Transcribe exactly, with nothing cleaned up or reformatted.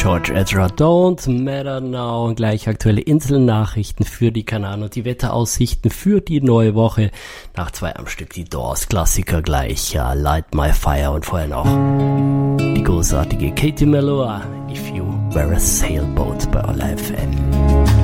George Ezra, Don't Matter Now. Und gleich aktuelle Inselnachrichten für die Kanaren und die Wetteraussichten für die neue Woche. Nach zwei am Stück die Doors-Klassiker gleich. Ja, Light My Fire und vorher noch die großartige Katie Melua, If You Were a Sailboat bei Ola F M.